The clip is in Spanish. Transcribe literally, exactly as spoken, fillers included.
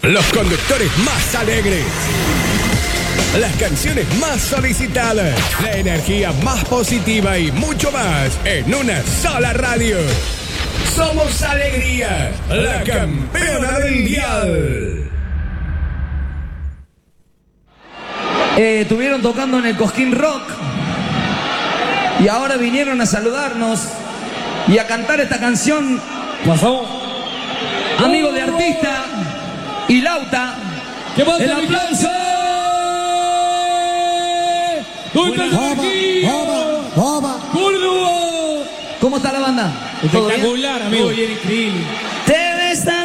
Los conductores más alegres. Las canciones más solicitadas. La energía más positiva y mucho más en una sola radio. Somos Alegría, la campeona del dial. Eh, estuvieron tocando en el Cosquín Rock y ahora vinieron a saludarnos y a cantar esta canción. Por favor. Amigo de artista y Lauta. ¿Qué pasa, el aplauso? ¿Dónde está aquí? Oba, ¡Córdoba! ¿Cómo está la banda? ¿Todo bien? Espectacular, amigo. Muy bien, increíble. Te ves tan